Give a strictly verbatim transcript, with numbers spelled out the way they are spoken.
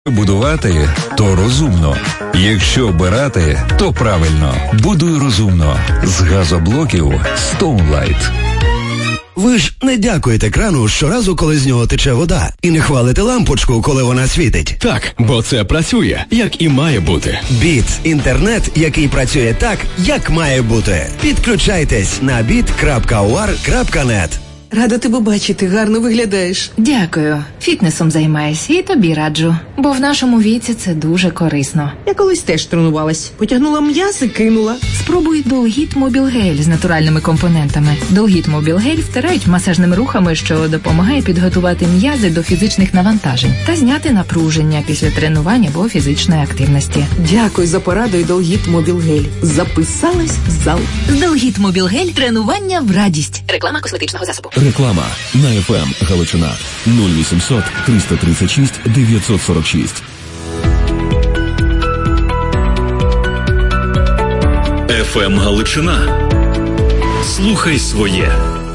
Будувати – то розумно. Якщо обирати – то правильно. Будуй розумно. З газоблоків Stoneline. Ви ж не дякуєте крану щоразу, коли з нього тече вода. І не хвалите лампочку, коли вона світить. Так, бо це працює, як і має бути. Біт – інтернет, який працює так, як має бути. Підключайтесь на біт крапка у ар крапка нет. Рада тебе бачити, гарно виглядаєш. Дякую. Фітнесом займаюся і тобі раджу. Бо в нашому віці це дуже корисно. Я колись теж тренувалась. Потягнула м'яз і кинула. Спробуй Долгіт Мобіл Гель з натуральними компонентами. Долгіт Мобіл Гель втирають масажними рухами, що допомагає підготувати м'язи до фізичних навантажень та зняти напруження після тренування або фізичної активності. Дякую за пораду і Долгіт Мобіл Гель. Записалась в зал. Долгіт Мобіл Гель – тренування в радість. Реклама косметичного засобу. Реклама на еф ем Галичина нуль вісімсот триста тридцять шість дев'ятсот сорок шість. еф ем Галичина. Слухай своє.